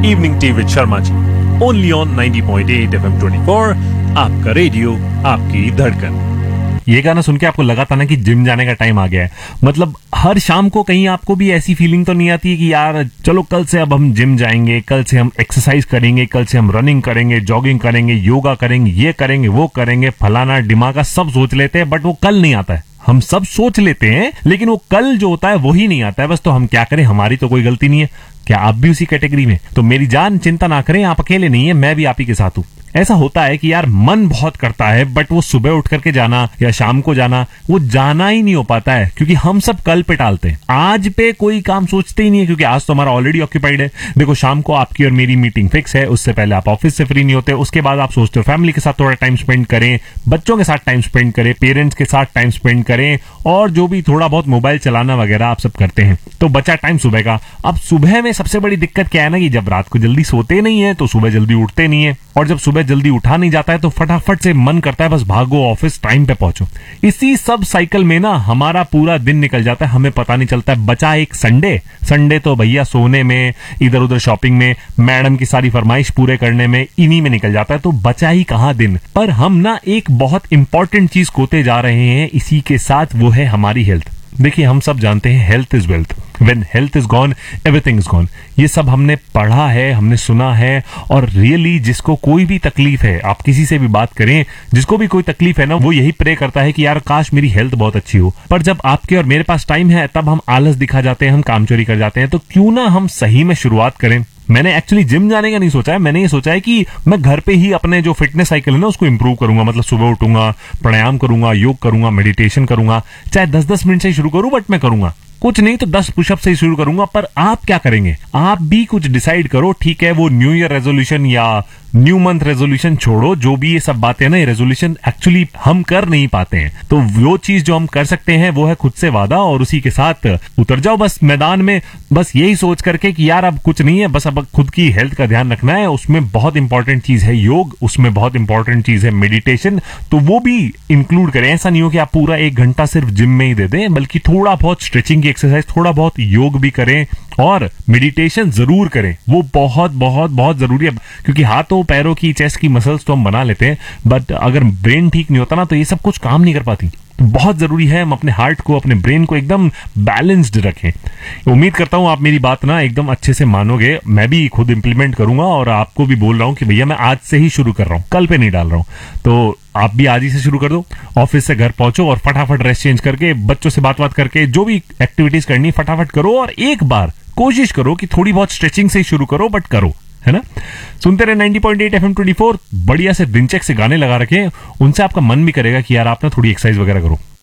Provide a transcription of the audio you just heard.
Evening tea with Sharma ji, only on 90.8 FM 24, आपका radio, आपकी धड़कन। ये गाना सुन के आपको लगा था ना कि जिम जाने का टाइम आ गया है? मतलब हर शाम को कहीं आपको भी ऐसी फीलिंग तो नहीं आती है कि यार चलो कल से अब हम जिम जाएंगे, कल से हम एक्सरसाइज करेंगे, कल से हम रनिंग करेंगे, जॉगिंग करेंगे, योगा करेंगे, ये करेंगे, वो करेंगे, फलाना डिमाका सब सोच लेते हैं, बट वो कल नहीं आता है। हम सब सोच लेते हैं लेकिन वो कल जो होता है वही नहीं आता है। बस तो हम क्या करें, हमारी तो कोई गलती नहीं है। क्या आप भी उसी कैटेगरी में? तो मेरी जान चिंता ना करें, आप अकेले नहीं है, मैं भी आप ही के साथ हूं। ऐसा होता है कि यार मन बहुत करता है बट वो सुबह उठ करके जाना या शाम को जाना, वो जाना ही नहीं हो पाता है क्योंकि हम सब कल पे टालते हैं। आज पे कोई काम सोचते ही नहीं है क्योंकि आज तो हमारा ऑलरेडी ऑक्यूपाइड है। देखो शाम को आपकी और मेरी मीटिंग फिक्स है, उससे पहले आप ऑफिस से फ्री नहीं होते, उसके बाद आप सोचते हो फैमिली के साथ थोड़ा टाइम स्पेंड करें, बच्चों के साथ टाइम स्पेंड करें, पेरेंट्स के साथ टाइम स्पेंड करें और जो भी थोड़ा बहुत मोबाइल चलाना वगैरह आप सब करते हैं। तो बचा टाइम सुबह का। अब सुबह में सबसे बड़ी दिक्कत क्या है ना कि जब रात को जल्दी सोते नहीं है तो सुबह जल्दी उठते नहीं है, और जब सुबह जल्दी उठा नहीं जाता है तो फटाफट से मन करता है बस भागो ऑफिस, टाइम पे पहुंचो। इसी सब साइकिल में ना हमारा पूरा दिन निकल जाता है, हमें पता नहीं चलता है। बचा एक संडे तो भैया सोने में, इधर उधर शॉपिंग में, मैडम की सारी फरमाइश पूरे करने में, इन्हीं में निकल जाता है। तो बचा ही कहां दिन। पर हम ना एक बहुत इंपॉर्टेंट चीज खोते जा रहे हैं इसी के साथ, वो है हमारी हेल्थ। देखिए हम सब जानते हैं health is wealth, when health is gone everything is gone. ये सब हमने पढ़ा है, हमने सुना है, और रियली जिसको कोई भी तकलीफ है, आप किसी से भी बात करें, जिसको भी कोई तकलीफ है ना, वो यही प्रे करता है कि यार काश मेरी हेल्थ बहुत अच्छी हो। पर जब आपके और मेरे पास टाइम है तब हम आलस दिखा जाते हैं, हम काम चोरी कर जाते हैं। तो क्यों ना हम सही में शुरुआत करें। मैंने एक्चुअली जिम जाने का नहीं सोचा है, मैंने ये सोचा है कि मैं घर पे ही अपने जो फिटनेस साइकिल है ना उसको इंप्रूव करूंगा। मतलब सुबह उठूंगा, प्राणायाम करूंगा, योग करूंगा, मेडिटेशन करूंगा, चाहे 10-10 मिनट से ही शुरू करूं, बट मैं करूंगा। कुछ नहीं तो 10 पुशअप से ही शुरू करूंगा। पर आप क्या करेंगे? आप भी कुछ डिसाइड करो। ठीक है, वो न्यू ईयर रेजोल्यूशन या न्यू मंथ रेजोल्यूशन छोड़ो, जो भी ये सब बातें ना, ये रेजोल्यूशन एक्चुअली हम कर नहीं पाते हैं। तो वो चीज जो हम कर सकते हैं वो है खुद से वादा, और उसी के साथ उतर जाओ बस मैदान में, बस यही सोच करके कि यार अब कुछ नहीं है, बस अब खुद की हेल्थ का ध्यान रखना है। उसमें बहुत इंपॉर्टेंट चीज है योग, उसमें बहुत इंपॉर्टेंट चीज है मेडिटेशन, तो वो भी इंक्लूड करें। ऐसा नहीं हो कि आप पूरा 1 घंटा सिर्फ जिम में ही दे दें, बल्कि थोड़ा बहुत स्ट्रेचिंग की एक्सरसाइज, थोड़ा बहुत योग भी करें और मेडिटेशन जरूर करें। वो बहुत बहुत बहुत जरूरी है क्योंकि हाथों पैरों की, चेस्ट की मसल्स तो हम बना लेते हैं, बट अगर ब्रेन ठीक नहीं होता ना तो ये सब कुछ काम नहीं कर पाती। तो बहुत जरूरी है हम अपने हार्ट को, अपने ब्रेन को एकदम बैलेंस्ड रखें। उम्मीद करता हूं आप मेरी बात ना एकदम अच्छे से मानोगे। मैं भी खुद इंप्लीमेंट करूंगा और आपको भी बोल रहा हूं कि भैया मैं आज से ही शुरू कर रहा हूं, कल पे नहीं डाल रहा हूं। तो आप भी आज ही से शुरू कर दो। ऑफिस से घर पहुंचो और फटाफट ड्रेस चेंज करके, बच्चों से बात करके, जो भी एक्टिविटीज करनी फटाफट करो, और एक बार कोशिश करो कि थोड़ी बहुत स्ट्रेचिंग से ही शुरू करो, बट करो, है ना। सुनते रहे 90.8 FM 24। बढ़िया से दिनचक से गाने लगा रखे, उनसे आपका मन भी करेगा कि यार आप ना थोड़ी एक्सरसाइज वगैरह करो।